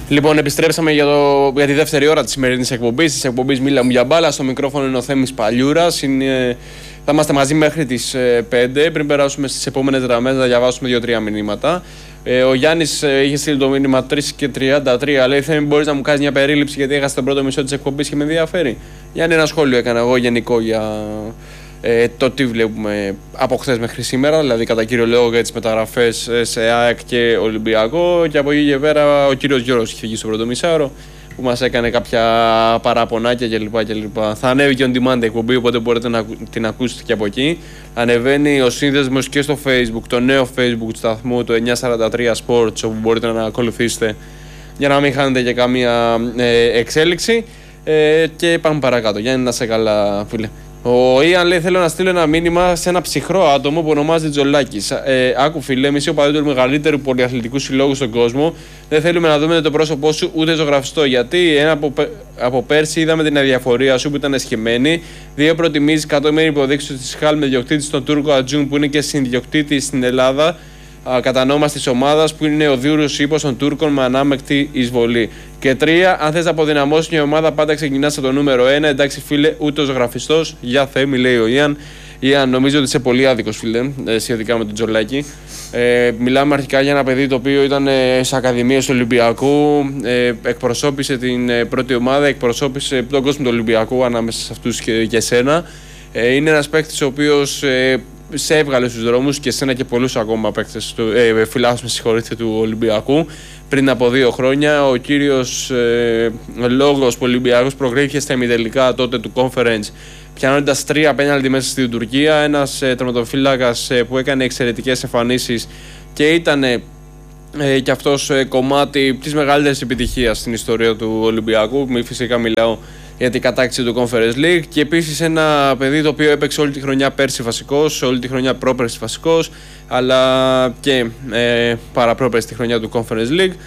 Λοιπόν, επιστρέψαμε για τη δεύτερη ώρα της σημερινής εκπομπής. Της εκπομπής «Μίλα μου για μπάλα». Στο μικρόφωνο είναι ο Θέμης Παλιούρας. Θα είμαστε μαζί μέχρι τις 5. Πριν περάσουμε στις επόμενες γραμμές, να διαβάσουμε 2-3 μηνύματα. Ο Γιάννης είχε στείλει το μήνυμα 3:33. Λέει: Θέμη, μπορείς να μου κάνεις μια περίληψη γιατί έχασε τον πρώτο μισό της εκπομπής και με ενδιαφέρει. Γιάννη, ένα σχόλιο έκανα εγώ γενικό για το τι βλέπουμε από χθες μέχρι σήμερα, δηλαδή κατά κύριο λόγο για τις μεταγραφές σε ΑΕΚ και Ολυμπιακό, και από εκεί και πέρα ο κύριος Γιώργος είχε βγει στο πρώτο μισάωρο που μας έκανε κάποια παραπονάκια κλπ. Θα ανέβει και on demand εκπομπή, οπότε μπορείτε να την ακούσετε και από εκεί. Ανεβαίνει ο σύνδεσμος και στο Facebook, το νέο Facebook του σταθμού, το 943 Sports, όπου μπορείτε να ακολουθήσετε για να μην χάνετε και καμία εξέλιξη. Και πάμε παρακάτω. Γιάννη, να σε καλά, φίλε. Ο Ιαν λέει: θέλω να στείλω ένα μήνυμα σε ένα ψυχρό άτομο που ονομάζεται Τζολάκης. Άκου, φίλε, εμείς οι οπαδοί του μεγαλύτερου πολυαθλητικού συλλόγου στον κόσμο δεν θέλουμε να δούμε το πρόσωπό σου ούτε ζωγραφιστό. Γιατί από πέρσι είδαμε την αδιαφορία σου που ήταν εσχεμένη. 2 προτιμήσεις κατώμενη υποδείξεις τη Χαλ με διοκτήτη τον Τούρκο Ατζούν που είναι και συνδιοκτήτη στην Ελλάδα. Κατανόμα τη ομάδα που είναι ο Δούρος ύπος των Τούρκων με ανάμεκτη εισβολή. Και 3, αν θες να αποδυναμώσει μια ομάδα, πάντα ξεκινάς από το νούμερο 1. Εντάξει, φίλε, ούτε ο ζωγραφιστός. Γεια Θέμη, λέει ο Ιαν. Ιαν, νομίζω ότι είσαι πολύ άδικος, φίλε, σχετικά με τον Τζολάκη. Μιλάμε αρχικά για ένα παιδί το οποίο ήταν σε ακαδημίες του Ολυμπιακού, εκπροσώπησε την πρώτη ομάδα, εκπροσώπησε τον κόσμο του Ολυμπιακού ανάμεσα σε αυτούς και εσένα. Είναι ένας παίκτης ο οποίος σε έβγαλε στους δρόμους και εσένα και πολλούς ακόμα παίκτες φιλάθλους του Ολυμπιακού πριν από 2 χρόνια. Ο κύριος λόγος που ο Ολυμπιακός προκρίθηκε στα ημιτελικά τότε του Conference, πιάνοντας 3 πέναλτι μέσα στην Τουρκία. Ένας τερματοφύλακας που έκανε εξαιρετικές εμφανίσεις και ήταν και αυτός κομμάτι της μεγαλύτερης επιτυχίας στην ιστορία του Ολυμπιακού. Φυσικά μιλάω για την κατάκτηση του Conference League. Και επίσης ένα παιδί το οποίο έπαιξε όλη τη χρονιά πέρσι βασικός, όλη τη χρονιά πρόπερσι βασικός, αλλά και παραπρόπερσι τη χρονιά του Conference League.